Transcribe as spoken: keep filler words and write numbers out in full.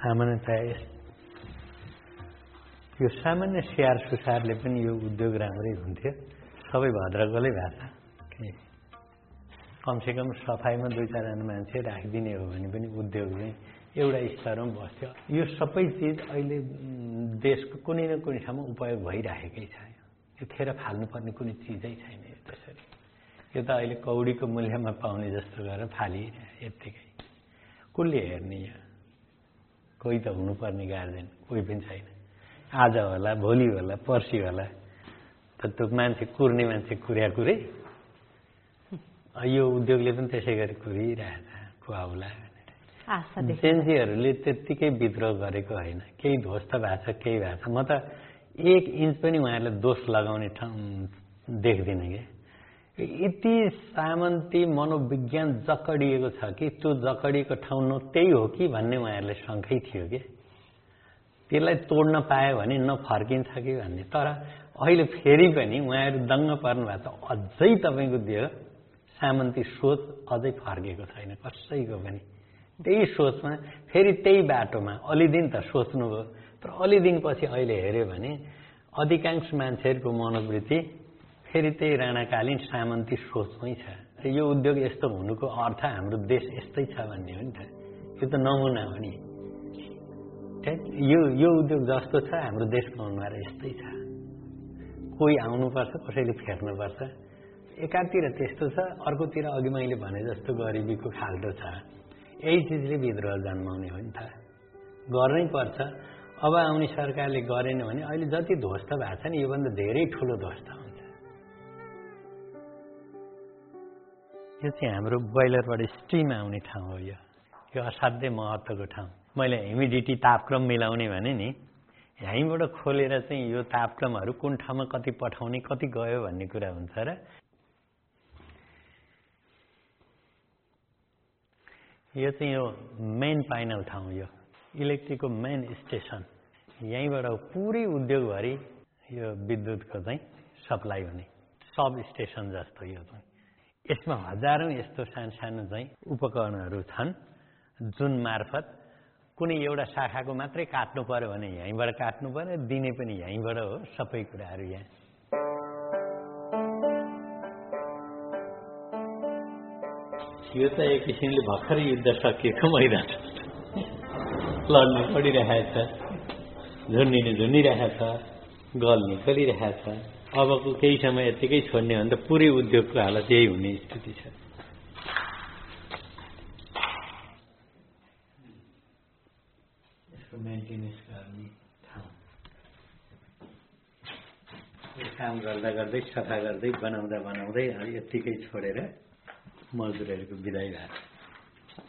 सामान्यतया यो सामान्य स्याहार सुसारले पनि यो उद्योग राम्रै हुन्थ्यो। सबै भद्रकोले भाषा कमसेकम सफाइमा दुई चारजना मान्छे राखिदिने हो भने पनि उद्योग चाहिँ एउटा स्तरमा बस्थ्यो। यो सबै चिज अहिले देशको कुनै न कुनै ठाउँमा उपयोग भइरहेकै छ। यो खेर फाल्नुपर्ने कुनै चिजै छैन। यो त्यसरी यो त अहिले कौडीको मूल्यमा पाउने जस्तो गरेर फालिरहे यत्तिकै। कसले हेर्ने यहाँ? कोही त हुनुपर्ने गार्जेन कोही पनि छैन। आज होला भोलि होला पर्सि होला त त्यो मान्छे कुर्ने मान्छे कुर्या कुरै यो उद्योगले पनि त्यसै गरी कुरिरहेछ खुवाउला भनेर। जेन्जीहरूले त्यत्तिकै विद्रोह गरेको होइन। केही ध्वस्त भएको छ केही भएको छ। म त एक इन्च पनि उहाँहरूलाई दोष लगाउने ठाउँ देख्दिनँ क्या। यति सामन्ती मनोविज्ञान जकडिएको छ कि त्यो जकडिएको ठाउँ न त्यही हो कि भन्ने उहाँहरूलाई शङ्कै थियो कि त्यसलाई तोड्न पायो भने नफर्किन्छ कि भन्ने। तर अहिले फेरि पनि उहाँहरू दङ्ग पर्नु भएको छ। अझै तपाईँको दियो सामन्ती सोच अझै फर्केको छैन कसैको पनि। त्यही सोचमा फेरि त्यही बाटोमा अलि दिन त सोच्नुभयो। तर अलि दिनपछि अहिले हेऱ्यो भने अधिकांश मान्छेहरूको मनोवृत्ति फेरि त्यही राणाकालीन सामन्ती सोचमै छ। यो उद्योग यस्तो हुनुको अर्थ हाम्रो देश यस्तै छ भन्ने हो नि त। यो त नमुना हो नि। यो यो उद्योग जस्तो छ हाम्रो देशको अनुहार यस्तै छ। कोही आउनुपर्छ कसैले फेर्नुपर्छ। एकातिर त्यस्तो छ अर्कोतिर अघि मैले भने जस्तो गरिबीको खाल्टो छ। यही चिजले विद्रोह जन्माउने हो नि त। गर्नै पर्छ। अब आउने सरकारले गरेन भने अहिले जति ध्वस्त भएको छ नि योभन्दा धेरै ठुलो ध्वस्त हुन्छ। यो चाहिँ हाम्रो बोइलरबाट स्टिम आउने ठाउँ हो। यो यो असाध्यै महत्त्वको ठाउँ। मैले ह्युमिडिटी तापक्रम मिलाउने भने नि यहीँबाट खोलेर चाहिँ यो तापक्रमहरू कुन ठाउँमा कति पठाउने कति गयो भन्ने कुरा हुन्छ र यो चाहिँ यो मेन पाइनल ठाउँ। यो इलेक्ट्रिकको मेन स्टेसन यहीँबाट पुरै उद्योगभरि यो विद्युतको चाहिँ सप्लाई हुने सब स्टेसन जस्तो यो चाहिँ। यसमा हजारौँ यस्तो सानो सानो चाहिँ उपकरणहरू छन् जुन मार्फत कुनै एउटा शाखाको मात्रै काट्नु पर्यो भने यहीँबाट काट्नु पर्यो। दिने पनि यहीँबाट हो सबै कुराहरू यहाँ। यो त एक किसिमले भर्खरै युद्ध सकिएको मैदान लड्नु पडिरहेछ। झुन्डिने झुन्डिरहेछ गल्ने गलिरहेछ। अबको केही समय यत्तिकै छोड्ने भने त पुरै उद्योगको हालत यही हुने स्थिति छ। यसको मेन्टेनेन्स गर्ने ठाउँ काम गर्दा गर्दै सफा गर्दै बनाउँदा बनाउँदै यत्तिकै छोडेर मजदुरहरूको बिदाई भएको छ।